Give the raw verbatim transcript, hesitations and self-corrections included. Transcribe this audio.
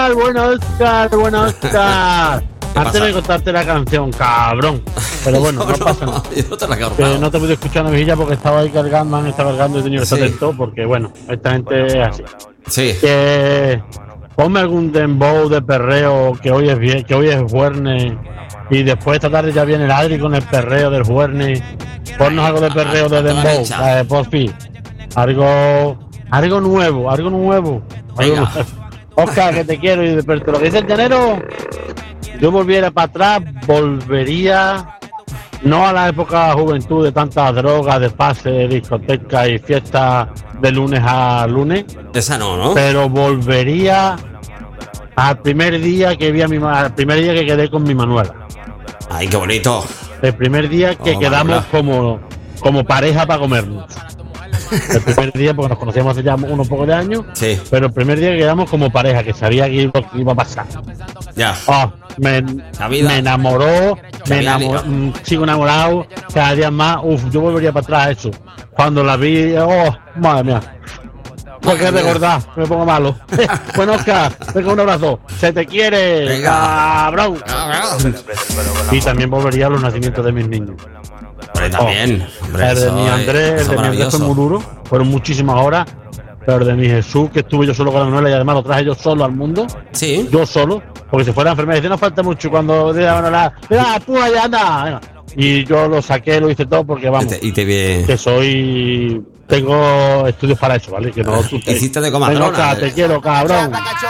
Oscar, bueno, Oscar, bueno, Oscar. Antes de contarte la canción, cabrón. Pero bueno, no, no pasa nada. No te la que no te pude escuchar una mejilla porque estaba ahí cargando, han estado cargando y he tenido que estar Sí. atento porque, bueno, esta gente es así. Sí. Que ponme algún dembow de perreo que hoy es bien, que hoy es jueves y después esta tarde ya viene el Adri con el perreo del jueves. Ponnos algo de perreo de dembow, la de Pospi. Algo, algo nuevo, algo nuevo. Algo Venga. nuevo. Oscar, que te quiero y de pero lo que dice el llanero, yo volviera para atrás, volvería no a la época de juventud de tantas drogas, de pase, de discoteca y fiestas de lunes a lunes, Esa no, ¿no? pero volvería al primer día que vi a mi ma- al primer día que quedé con mi Manuela. Ay, qué bonito. El primer día que Oh, quedamos Manuela. como, como pareja para comernos. El primer día, porque nos conocíamos hace ya unos pocos de años, Sí, pero el primer día que quedamos como pareja, que sabía que iba, que iba a pasar. ya. Oh, me, La vida. me enamoró, La me vida enamoró, liga. mm, sigo enamorado, cada día más, uf, yo volvería para atrás a eso. Cuando la vi, oh, madre mía. Porque Madre es de mía. verdad, me pongo malo. Bueno, Oscar, venga, un abrazo. Se te quiere, Venga. cabrón. Cabrón. Y también volvería a los nacimientos de mis niños. Hombre, también. Hombre, El de eso mi es- Andrés, el eso de es mi Andrés fue maravilloso. muy duro, fueron muchísimas horas. Pero el de mi Jesús, que estuve yo solo con la Manuela y además lo traje yo solo al mundo. Sí. Yo solo, porque si fuera enfermera, dice, no falta mucho cuando de la Manuela, mira, púa, ya anda. Venga. Y yo lo saqué, lo hice todo porque Y vamos, te, y te vi- que soy, tengo estudios para eso, ¿vale? Que no lo asustéis. Hiciste de Venga, comadrona. Oscar, te quiero, cabrón.